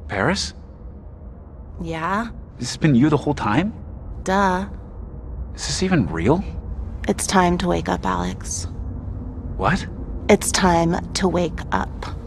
Paris? Yeah? This has been you the whole time? Duh. Is this even real? It's time to wake up, Alex. What? It's time to wake up.